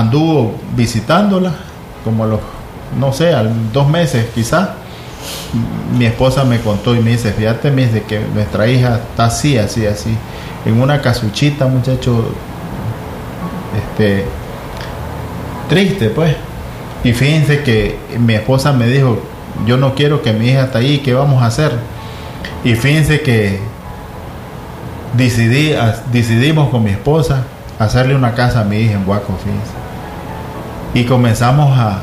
anduvo visitándola, como a los, no sé, a 2 meses quizás. Mi esposa me contó y me dice, fíjate, me dice que nuestra hija está así, en una casuchita, muchacho, triste, pues. Y fíjense que mi esposa me dijo, yo no quiero que mi hija esté ahí, ¿qué vamos a hacer? Y fíjense que decidimos con mi esposa hacerle una casa a mi hija en Guaco, fíjense. Y comenzamos a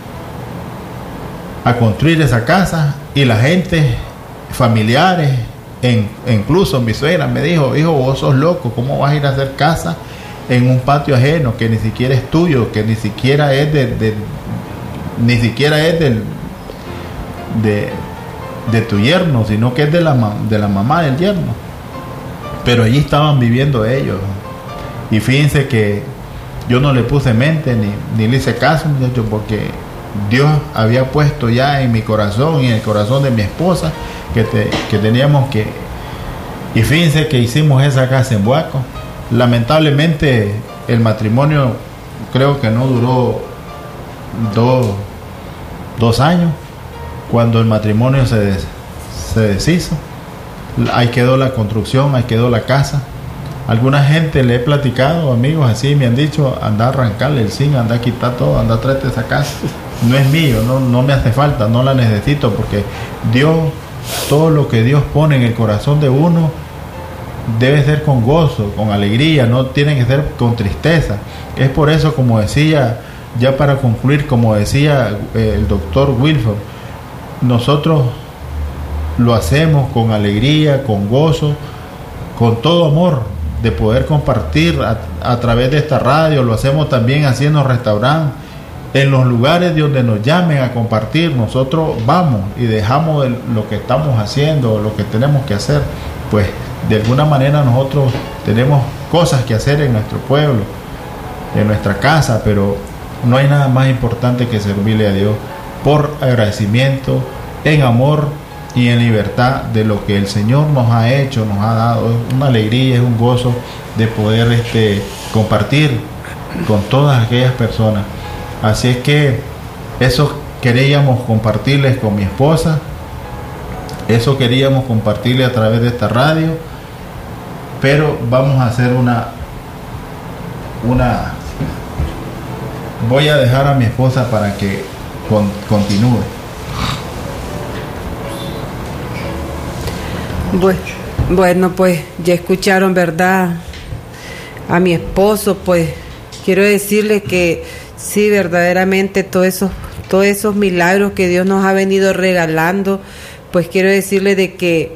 construir esa casa, y la gente, familiares, incluso mi suegra me dijo, hijo, vos sos loco, ¿cómo vas a ir a hacer casa en un patio ajeno que ni siquiera es tuyo, que ni siquiera es de tu yerno, sino que es de la mamá del yerno? Pero allí estaban viviendo ellos, y fíjense que yo no le puse mente ni le hice caso, muchachos, porque Dios había puesto ya en mi corazón y en el corazón de mi esposa que teníamos que. Y fíjense que hicimos esa casa en Buaco. Lamentablemente el matrimonio creo que no duró 2 años. Cuando el matrimonio se deshizo, ahí quedó la construcción, ahí quedó la casa. Alguna gente le he platicado, amigos así me han dicho, anda a arrancarle el zinc, anda a quitar todo, anda a traerte esa casa. No es mío, no me hace falta, no la necesito, porque Dios, todo lo que Dios pone en el corazón de uno debe ser con gozo, con alegría, no tiene que ser con tristeza. Es por eso, como decía, ya para concluir, como decía el doctor Wilford, nosotros lo hacemos con alegría, con gozo, con todo amor de poder compartir a través de esta radio. Lo hacemos también haciendo restaurantes. En los lugares donde nos llamen a compartir, nosotros vamos y dejamos lo que estamos haciendo, lo que tenemos que hacer. Pues de alguna manera nosotros tenemos cosas que hacer en nuestro pueblo, en nuestra casa, pero no hay nada más importante que servirle a Dios por agradecimiento, en amor y en libertad de lo que el Señor nos ha hecho, nos ha dado. Es una alegría, es un gozo de poder compartir con todas aquellas personas. Así es que eso queríamos compartirles con mi esposa, eso queríamos compartirle a través de esta radio, pero vamos a hacer voy a dejar a mi esposa para que continúe. Bueno, pues ya escucharon, ¿verdad?, a mi esposo. Pues quiero decirles que sí, verdaderamente todos esos milagros que Dios nos ha venido regalando, pues quiero decirle de que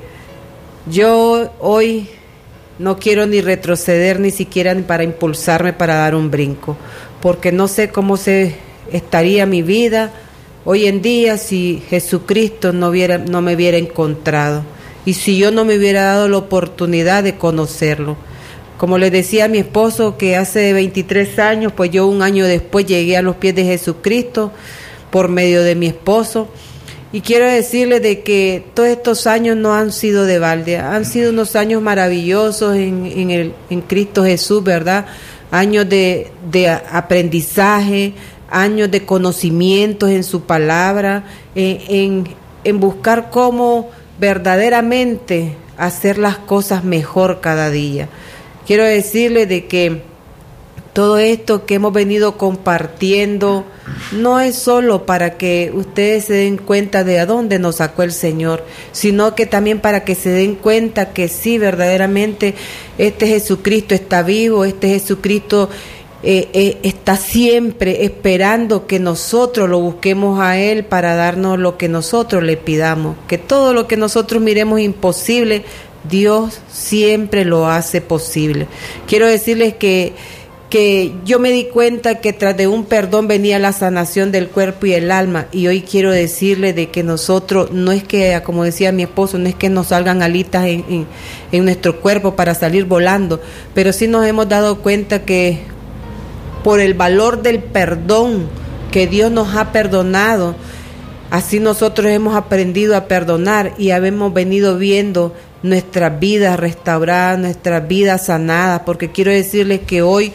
yo hoy no quiero ni retroceder, ni siquiera para impulsarme para dar un brinco, porque no sé cómo estaría mi vida hoy en día si Jesucristo no me hubiera encontrado, y si yo no me hubiera dado la oportunidad de conocerlo. Como le decía a mi esposo, que hace 23 años, pues yo un año después llegué a los pies de Jesucristo por medio de mi esposo. Y quiero decirle de que todos estos años no han sido de balde, han sido unos años maravillosos en Cristo Jesús, ¿verdad? Años de aprendizaje, años de conocimientos en su palabra, en buscar cómo verdaderamente hacer las cosas mejor cada día. Quiero decirle de que todo esto que hemos venido compartiendo no es solo para que ustedes se den cuenta de a dónde nos sacó el Señor, sino que también para que se den cuenta que sí, verdaderamente este Jesucristo está vivo, este Jesucristo está siempre esperando que nosotros lo busquemos a Él para darnos lo que nosotros le pidamos, que todo lo que nosotros miremos imposible, Dios siempre lo hace posible. Quiero decirles que yo me di cuenta que tras de un perdón venía la sanación del cuerpo y el alma, y hoy quiero decirles de que nosotros, no es que, como decía mi esposo, no es que nos salgan alitas en nuestro cuerpo para salir volando, pero sí nos hemos dado cuenta que por el valor del perdón que Dios nos ha perdonado, así nosotros hemos aprendido a perdonar y hemos venido viendo nuestras vidas restauradas, nuestras vidas sanadas, porque quiero decirles que hoy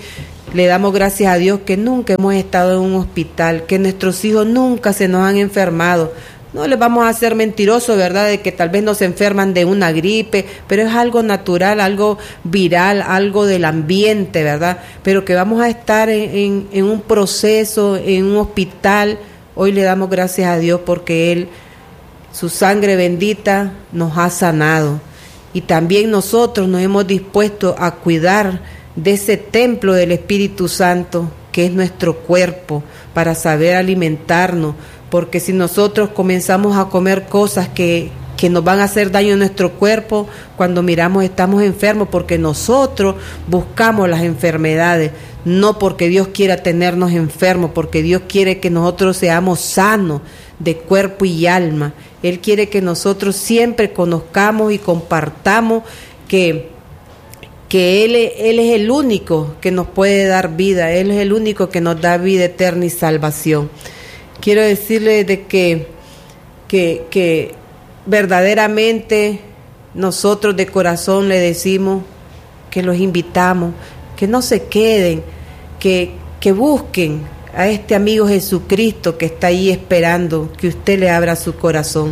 Le damos gracias a Dios que nunca hemos estado en un hospital, que nuestros hijos nunca se nos han enfermado. No les vamos a hacer mentirosos, ¿verdad?, de que tal vez nos enferman de una gripe, pero es algo natural, algo viral, algo del ambiente, ¿verdad? Pero que vamos a estar en un proceso, en un hospital. Hoy le damos gracias a Dios porque Él, su sangre bendita, nos ha sanado. Y también nosotros nos hemos dispuesto a cuidar de ese templo del Espíritu Santo, que es nuestro cuerpo, para saber alimentarnos. Porque si nosotros comenzamos a comer cosas que nos van a hacer daño a nuestro cuerpo, cuando miramos estamos enfermos, porque nosotros buscamos las enfermedades, no porque Dios quiera tenernos enfermos, porque Dios quiere que nosotros seamos sanos de cuerpo y alma. Él quiere que nosotros siempre conozcamos y compartamos que Él es el único que nos puede dar vida, Él es el único que nos da vida eterna y salvación. Quiero decirles de que verdaderamente nosotros de corazón le decimos, que los invitamos, que no se queden, que busquen a este amigo Jesucristo que está ahí esperando que usted le abra su corazón.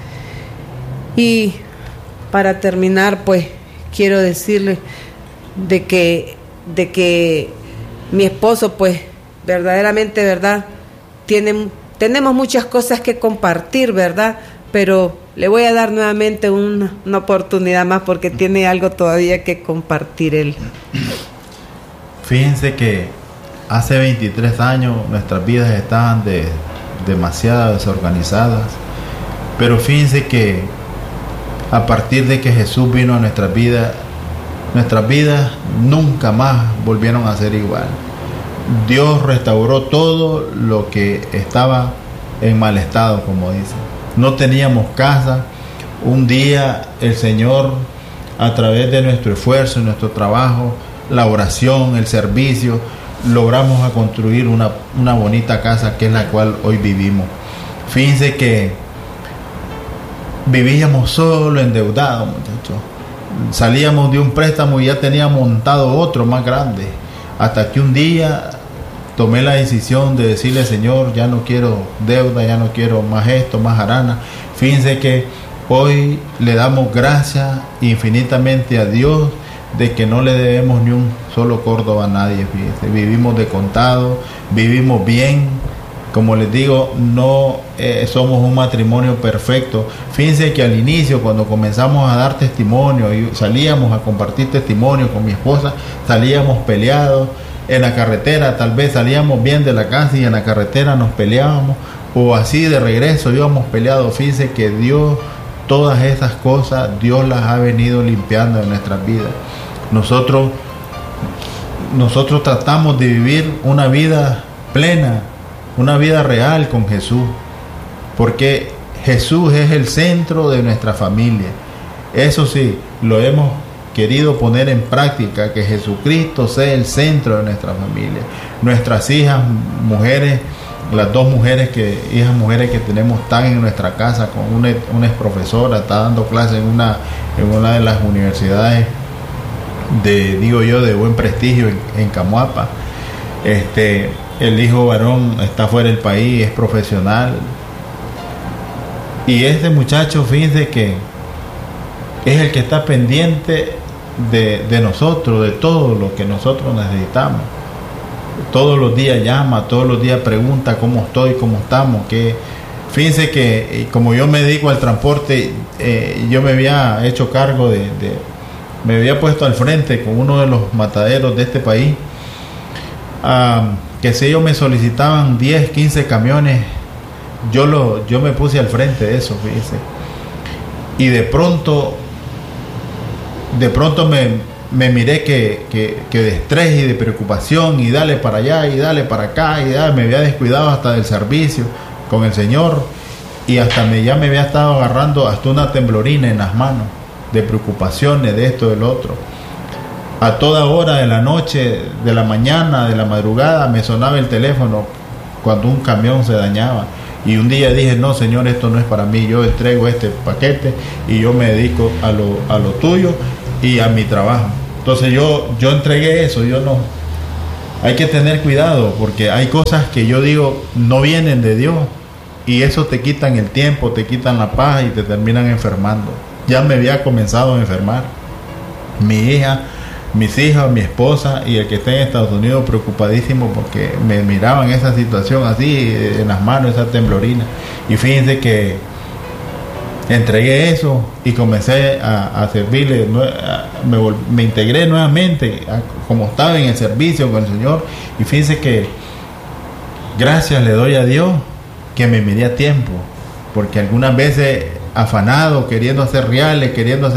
Y para terminar, pues quiero decirle de que mi esposo, pues verdaderamente, ¿verdad?, tenemos muchas cosas que compartir, ¿verdad? Pero le voy a dar nuevamente una oportunidad más porque tiene algo todavía que compartir él. Fíjense que hace 23 años nuestras vidas estaban demasiado desorganizadas, pero fíjense que a partir de que Jesús vino a nuestras vidas nunca más volvieron a ser igual. Dios restauró todo lo que estaba en mal estado, como dicen. No teníamos casa. Un día el Señor, a través de nuestro esfuerzo, nuestro trabajo, la oración, el servicio, logramos a construir una bonita casa, que es la cual hoy vivimos. Fíjense que vivíamos solo endeudados, muchachos. Salíamos de un préstamo y ya teníamos montado otro más grande. Hasta que un día tomé la decisión de decirle, Señor, ya no quiero deuda, ya no quiero más esto, más arana. Fíjense que hoy le damos gracias infinitamente a Dios de que no le debemos ni un solo Córdoba a nadie. Fíjense, vivimos de contado, vivimos bien. Como les digo, no somos un matrimonio perfecto. Fíjense que al inicio, cuando comenzamos a dar testimonio y salíamos a compartir testimonio con mi esposa, salíamos peleados. En la carretera tal vez salíamos bien de la casa y en la carretera nos peleábamos, o así de regreso íbamos peleados. Fíjense que Dios, todas esas cosas, Dios las ha venido limpiando en nuestras vidas. Nosotros tratamos de vivir una vida plena, una vida real con Jesús, porque Jesús es el centro de nuestra familia. Eso sí, lo hemos querido poner en práctica, que Jesucristo sea el centro de nuestra familia. Nuestras hijas, mujeres, las dos hijas mujeres que tenemos, están en nuestra casa. Con una es profesora, está dando clases en una de las universidades de buen prestigio en Camuapa. El hijo varón está fuera del país, es profesional. Y este muchacho, fíjense que es el que está pendiente de nosotros, de todo lo que nosotros necesitamos. Todos los días llama, todos los días pregunta cómo estoy, cómo estamos. Fíjense que como yo me dedico al transporte, yo me había hecho cargo me había puesto al frente con uno de los mataderos de este país, que si ellos me solicitaban 10, 15 camiones, yo me puse al frente de eso, fíjense. Y de pronto me miré que de estrés y de preocupación, y dale para allá y dale para acá, me había descuidado hasta del servicio con el Señor, y ya me había estado agarrando hasta una temblorina en las manos, de preocupaciones, de esto, del otro. A toda hora de la noche, de la mañana, de la madrugada, me sonaba el teléfono cuando un camión se dañaba. Y un día dije, no, Señor, esto no es para mí, yo entrego este paquete y yo me dedico a lo tuyo y a mi trabajo. Entonces yo entregué eso, yo hay que tener cuidado, porque hay cosas que yo digo no vienen de Dios, y eso te quitan el tiempo, te quitan la paz y te terminan enfermando. Ya me había comenzado a enfermar mi hija, mis hijas, mi esposa y el que está en Estados Unidos preocupadísimo porque me miraban esa situación así en las manos, esa temblorina. Y fíjense que entregué eso y comencé a servirle, me integré nuevamente como estaba en el servicio con el Señor. Y fíjense que gracias le doy a Dios que me medí a tiempo, porque algunas veces afanado, queriendo hacer reales,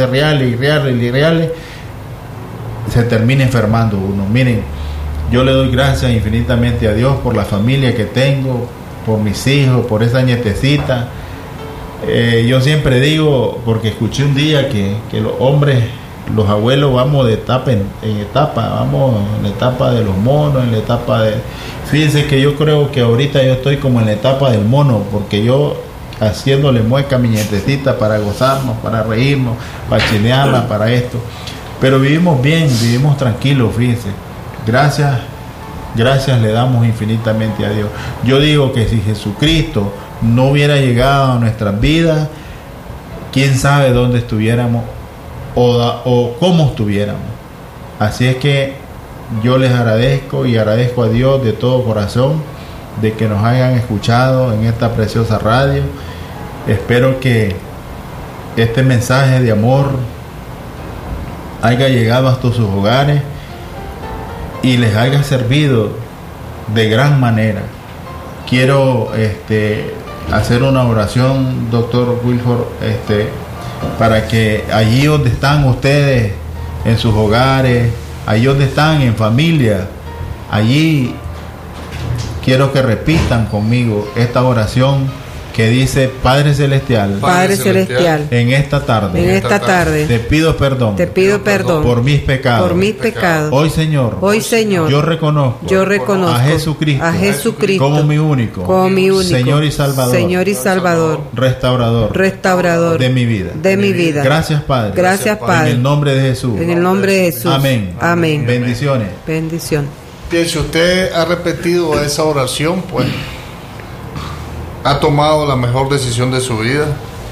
se termina enfermando uno. Miren, yo le doy gracias infinitamente a Dios por la familia que tengo, por mis hijos, por esa nietecita. Yo siempre digo, porque escuché un día que los hombres, los abuelos, vamos de etapa en etapa, vamos en la etapa de los monos, en la etapa de... Fíjense que yo creo que ahorita yo estoy como en la etapa del mono, porque yo haciéndole mueca a mi nietecita para gozarnos, para reírnos, para chinearla, para esto. Pero vivimos bien, vivimos tranquilos, fíjense. Gracias le damos infinitamente a Dios. Yo digo que si Jesucristo no hubiera llegado a nuestras vidas, quién sabe dónde estuviéramos o cómo estuviéramos. Así es que yo les agradezco y agradezco a Dios de todo corazón de que nos hayan escuchado en esta preciosa radio. Espero que este mensaje de amor haya llegado hasta sus hogares y les haya servido de gran manera. Quiero hacer una oración, doctor Wilford, para que allí donde están ustedes en sus hogares, allí donde están en familia, allí quiero que repitan conmigo esta oración que dice: Padre Celestial, Padre Celestial, en esta tarde, te pido perdón por mis pecados. Hoy Señor, yo reconozco a Jesucristo como mi único Señor y Salvador, restaurador de mi vida. Gracias Padre. En el nombre de Jesús. Amén. Bendiciones. Bien, si usted ha repetido esa oración, pues ha tomado la mejor decisión de su vida.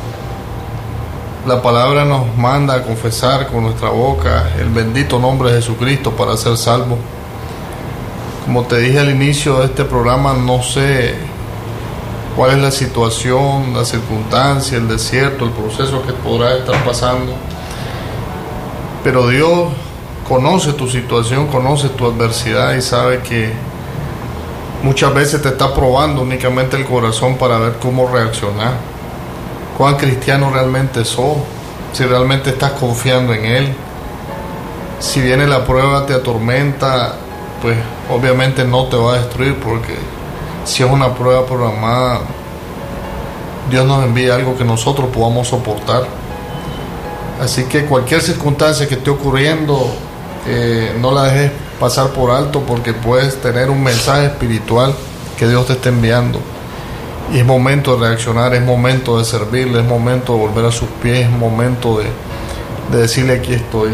La palabra nos manda a confesar con nuestra boca el bendito nombre de Jesucristo para ser salvo. Como te dije al inicio de este programa, no sé cuál es la situación, la circunstancia, el desierto, el proceso que podrás estar pasando, pero Dios conoce tu situación, conoce tu adversidad y sabe que muchas veces te está probando únicamente el corazón para ver cómo reaccionar. Cuán cristiano realmente sos, si realmente estás confiando en Él. Si viene la prueba, te atormenta, pues obviamente no te va a destruir, porque si es una prueba programada, Dios nos envía algo que nosotros podamos soportar. Así que cualquier circunstancia que esté ocurriendo, no la dejes pasar por alto, porque puedes tener un mensaje espiritual que Dios te está enviando. Y es momento de reaccionar, es momento de servirle, es momento de volver a sus pies, es momento de decirle: aquí estoy.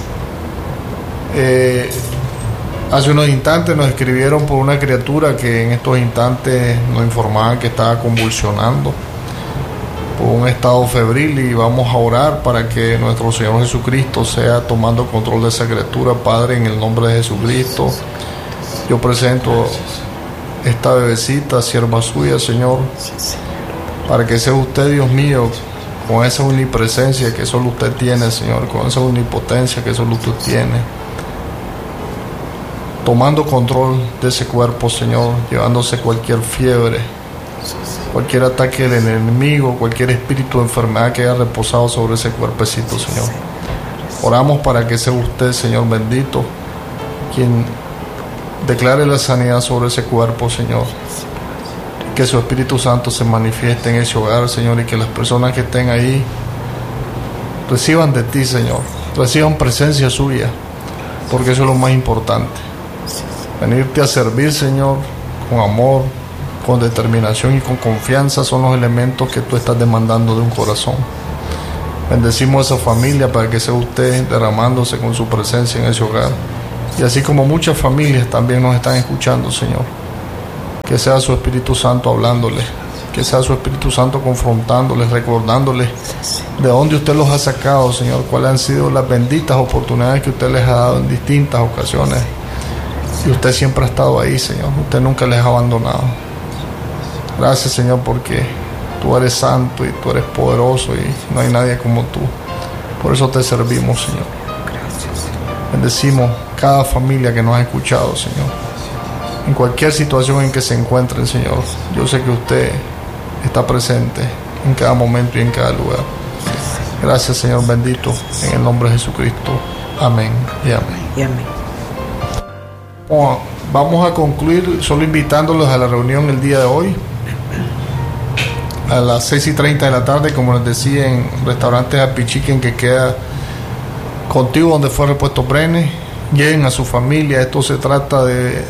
Hace unos instantes nos escribieron por una criatura que en estos instantes nos informaban que estaba convulsionando por un estado febril, y vamos a orar para que nuestro Señor Jesucristo sea tomando control de esa criatura. Padre, en el nombre de Jesucristo, yo presento esta bebecita, sierva suya, Señor, para que sea usted, Dios mío, con esa omnipresencia que solo usted tiene, Señor, con esa omnipotencia que solo usted tiene, tomando control de ese cuerpo, Señor, llevándose cualquier fiebre, cualquier ataque del enemigo, cualquier espíritu de enfermedad que haya reposado sobre ese cuerpecito, Señor. Oramos para que sea usted, Señor bendito, quien declare la sanidad sobre ese cuerpo, Señor. Que su Espíritu Santo se manifieste en ese hogar, Señor, y que las personas que estén ahí reciban de ti, Señor, reciban presencia suya, porque eso es lo más importante. Venirte a servir, Señor, con amor, con determinación y con confianza son los elementos que tú estás demandando de un corazón. Bendecimos a esa familia para que sea usted derramándose con su presencia en ese hogar. Y así como muchas familias también nos están escuchando, Señor, que sea su Espíritu Santo hablándoles, que sea su Espíritu Santo confrontándoles, recordándoles de dónde usted los ha sacado, Señor, cuáles han sido las benditas oportunidades que usted les ha dado en distintas ocasiones. Y usted siempre ha estado ahí, Señor, usted nunca les ha abandonado. Gracias, Señor, porque tú eres santo y tú eres poderoso y no hay nadie como tú. Por eso te servimos, Señor. Bendecimos cada familia que nos ha escuchado, Señor. En cualquier situación en que se encuentren, Señor, yo sé que usted está presente en cada momento y en cada lugar. Gracias, Señor bendito, en el nombre de Jesucristo. Amén y amén. Y amén. Bueno, vamos a concluir solo invitándolos a la reunión el día de hoy a las 6:30 de la tarde, como les decía, en restaurante Happy Chicken, que queda contigo donde fue repuesto Brenes. Lleguen a su familia. Esto se trata de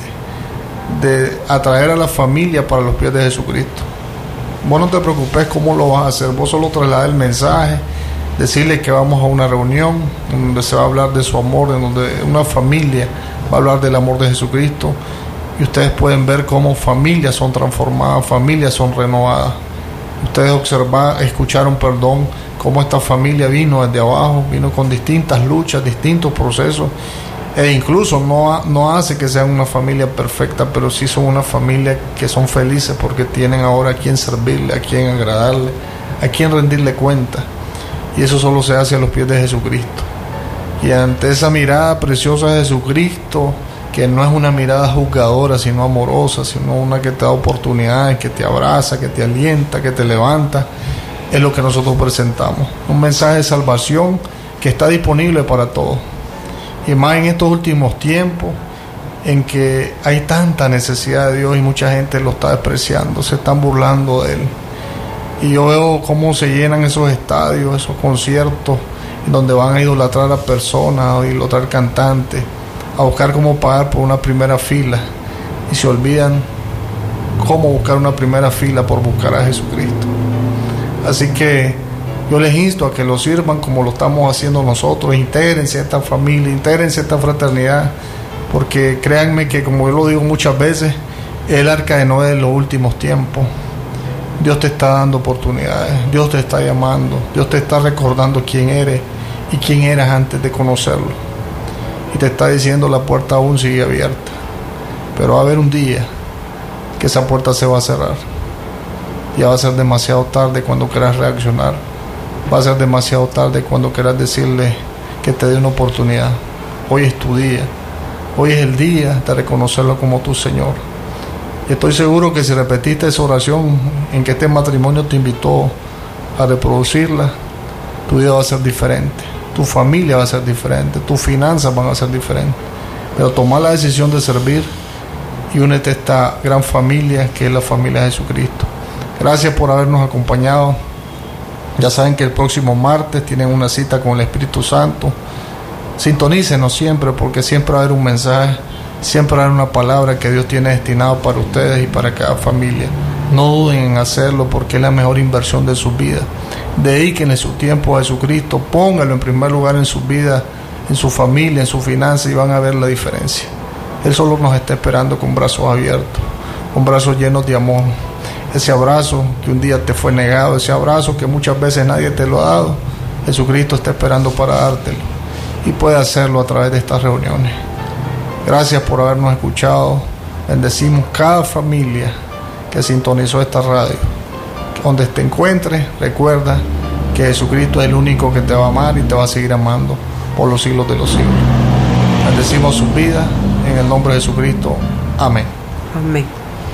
atraer a la familia para los pies de Jesucristo. Vos no te preocupes cómo lo vas a hacer, vos solo trasladar el mensaje, decirle que vamos a una reunión donde se va a hablar de su amor, en donde una familia va a hablar del amor de Jesucristo, y ustedes pueden ver cómo familias son transformadas, familias son renovadas. Ustedes escucharon, cómo esta familia vino desde abajo, vino con distintas luchas, distintos procesos, e incluso no hace que sean una familia perfecta, pero sí son una familia que son felices porque tienen ahora a quien servirle, a quien agradarle, a quien rendirle cuenta. Y eso solo se hace a los pies de Jesucristo. Y ante esa mirada preciosa de Jesucristo, que no es una mirada juzgadora, sino amorosa, sino una que te da oportunidades, que te abraza, que te alienta, que te levanta, es lo que nosotros presentamos. Un mensaje de salvación que está disponible para todos. Y más en estos últimos tiempos, en que hay tanta necesidad de Dios y mucha gente lo está despreciando, se están burlando de Él. Y yo veo cómo se llenan esos estadios, esos conciertos, donde van a idolatrar a personas, a idolatrar cantantes, a buscar cómo pagar por una primera fila, y se olvidan cómo buscar una primera fila por buscar a Jesucristo. Así que yo les insto a que lo sirvan como lo estamos haciendo nosotros. Intégrense a esta familia, intégrense a esta fraternidad, porque créanme que, como yo lo digo muchas veces, el arca de Noé de los últimos tiempos. Dios te está dando oportunidades, Dios te está llamando, Dios te está recordando quién eres y quién eras antes de conocerlo. Y te está diciendo: la puerta aún sigue abierta, pero va a haber un día que esa puerta se va a cerrar. Ya va a ser demasiado tarde cuando quieras reaccionar. Va a ser demasiado tarde cuando quieras decirle que te dé una oportunidad. Hoy es tu día. Hoy es el día de reconocerlo como tu Señor. Y estoy seguro que si repetiste esa oración en que este matrimonio te invitó a reproducirla, tu vida va a ser diferente. Tu familia va a ser diferente. Tus finanzas van a ser diferentes. Pero toma la decisión de servir y únete a esta gran familia que es la familia de Jesucristo. Gracias por habernos acompañado. Ya saben que el próximo martes tienen una cita con el Espíritu Santo. Sintonícenos siempre, porque siempre va a haber un mensaje, siempre va a haber una palabra que Dios tiene destinado para ustedes y para cada familia. No duden en hacerlo, porque es la mejor inversión de sus vidas. Dedíquenle su tiempo a Jesucristo, pónganlo en primer lugar en sus vidas, en su familia, en sus finanzas, y van a ver la diferencia. Él solo nos está esperando con brazos abiertos, con brazos llenos de amor. Ese abrazo que un día te fue negado, ese abrazo que muchas veces nadie te lo ha dado, Jesucristo está esperando para dártelo, y puede hacerlo a través de estas reuniones. Gracias por habernos escuchado. Bendecimos cada familia que sintonizó esta radio. Donde te encuentres, recuerda que Jesucristo es el único que te va a amar y te va a seguir amando por los siglos de los siglos. Bendecimos sus vidas en el nombre de Jesucristo. Amén. Amén.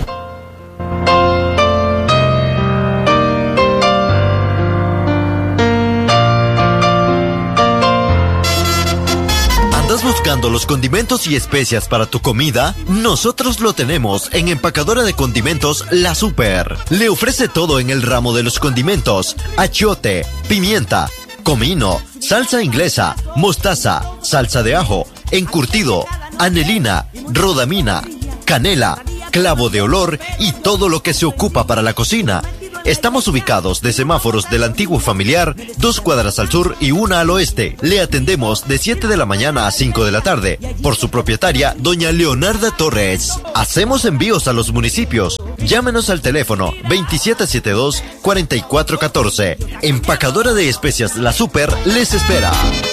Buscando los condimentos y especias para tu comida, nosotros lo tenemos en Empacadora de Condimentos La Super. Le ofrece todo en el ramo de los condimentos: achiote, pimienta, comino, salsa inglesa, mostaza, salsa de ajo, encurtido, anelina, rodamina, canela, clavo de olor y todo lo que se ocupa para la cocina. Estamos ubicados de semáforos del antiguo familiar, 2 cuadras al sur y 1 al oeste. Le atendemos de 7 de la mañana a 5 de la tarde. Por su propietaria, doña Leonarda Torres. Hacemos envíos a los municipios. Llámenos al teléfono 2772-4414. Empacadora de especias La Super les espera.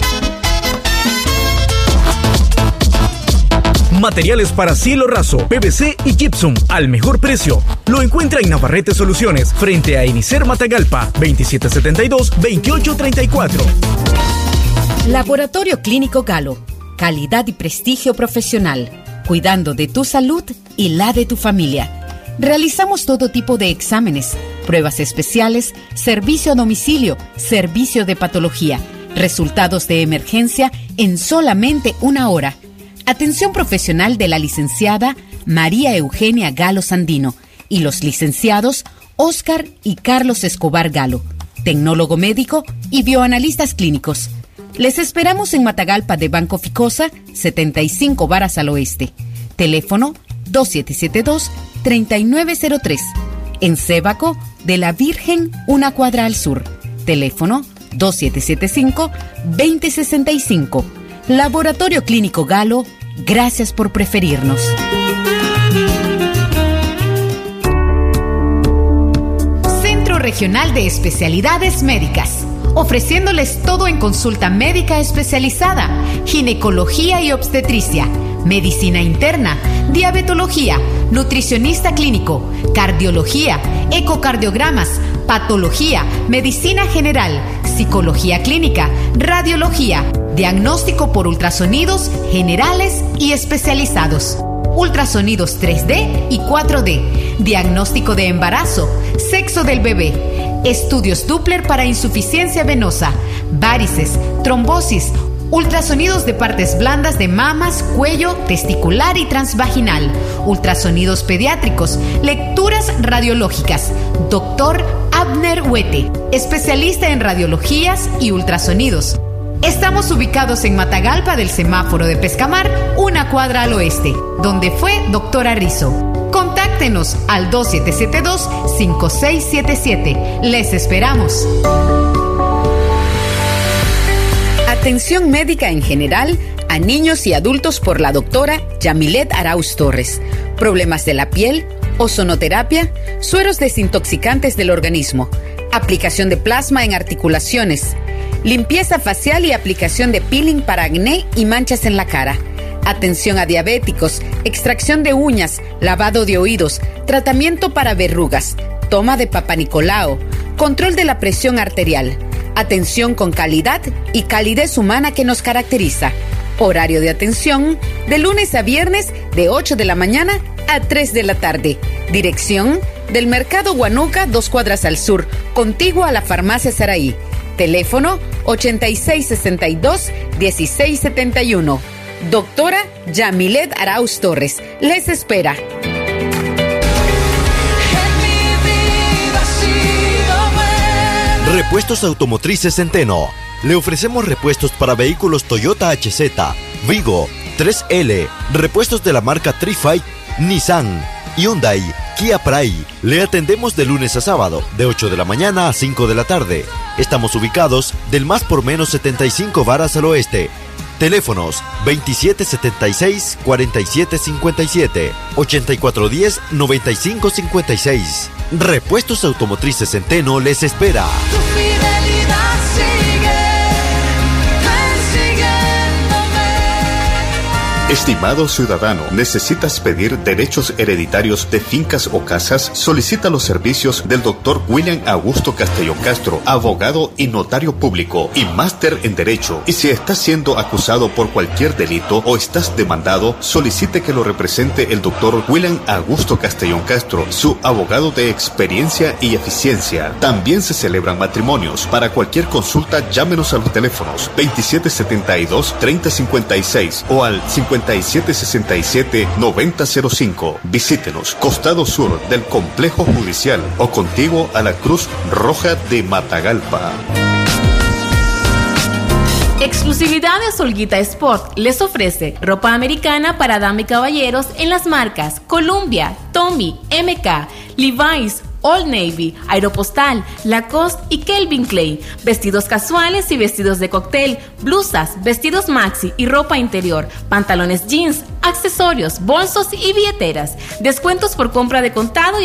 Materiales para cielo raso, PVC y gypsum al mejor precio. Lo encuentra en Navarrete Soluciones, frente a Inicer Matagalpa, 2772-2834. Laboratorio Clínico Galo. Calidad y prestigio profesional, cuidando de tu salud y la de tu familia. Realizamos todo tipo de exámenes, pruebas especiales, servicio a domicilio, servicio de patología, resultados de emergencia en solamente 1 hora. Atención profesional de la licenciada María Eugenia Galo Sandino y los licenciados Óscar y Carlos Escobar Galo, tecnólogo médico y bioanalistas clínicos. Les esperamos en Matagalpa de Banco Ficosa, 75 varas al oeste. Teléfono 2772-3903. En Sébaco de la Virgen, 1 cuadra al sur. Teléfono 2775-2065. Laboratorio Clínico Galo, gracias por preferirnos. Centro Regional de Especialidades Médicas, ofreciéndoles todo en consulta médica especializada, ginecología y obstetricia, medicina interna, diabetología, nutricionista clínico, cardiología, ecocardiogramas, patología, medicina general, psicología clínica, radiología, diagnóstico por ultrasonidos generales y especializados, ultrasonidos 3D y 4D, diagnóstico de embarazo, sexo del bebé, estudios Doppler para insuficiencia venosa, varices, trombosis, ultrasonidos de partes blandas de mamas, cuello, testicular y transvaginal, ultrasonidos pediátricos, lecturas radiológicas. Dr. Abner Huete, especialista en radiologías y ultrasonidos. Estamos ubicados en Matagalpa del semáforo de Pescamar, 1 cuadra al oeste, donde fue Doctora Rizzo. Contáctenos al 2772-5677. Les esperamos. Atención médica en general a niños y adultos por la doctora Yamilet Arauz Torres. Problemas de la piel, ozonoterapia, sueros desintoxicantes del organismo, aplicación de plasma en articulaciones, limpieza facial y aplicación de peeling para acné y manchas en la cara. Atención a diabéticos, extracción de uñas, lavado de oídos, tratamiento para verrugas, toma de Papa Nicolau, control de la presión arterial. Atención con calidad y calidez humana que nos caracteriza. Horario de atención de lunes a viernes de 8 de la mañana a 3 de la tarde. Dirección del Mercado Huanuca, 2 cuadras al sur, contiguo a la Farmacia Saraí. Teléfono 8662-1671. Doctora Yamilet Arauz Torres. Les espera. Repuestos Automotrices Centeno. Le ofrecemos repuestos para vehículos Toyota HZ, Vigo, 3L, repuestos de la marca Tri-Fight, Nissan, Hyundai, Kia Pride. Le atendemos de lunes a sábado, de 8 de la mañana a 5 de la tarde. Estamos ubicados del más por menos 75 varas al oeste. Teléfonos 2776-4757, 8410-9556. Repuestos Automotrices Centeno les espera. Tu fidelidad sigue persiguiéndome. Estimado ciudadano, ¿necesitas pedir derechos hereditarios de fincas o casas? Solicita los servicios del Dr. William Augusto Castellón Castro, abogado y notario público y máster en Derecho. Y si estás siendo acusado por cualquier delito o estás demandado, solicite que lo represente el Dr. William Augusto Castellón Castro, su abogado de experiencia y eficiencia. También se celebran matrimonios. Para cualquier consulta, llámenos a los teléfonos 2772-3056 o al 5767-9005. Visítenos, costado sur del complejo judicial o contiguo a la Cruz Roja de Matagalpa. Exclusividad de Olguita Sport les ofrece ropa americana para dama y caballeros en las marcas Columbia, Tommy, MK, Levi's, Old Navy, Aeropostal, Lacoste y Calvin Klein. Vestidos casuales y vestidos de cóctel, blusas, vestidos maxi y ropa interior, pantalones jeans, accesorios, bolsos y billeteras. Descuentos por compra de contado y